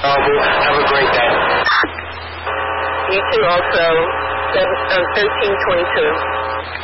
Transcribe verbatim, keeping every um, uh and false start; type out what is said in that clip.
Have a great day. You too also, thirteen twenty-two.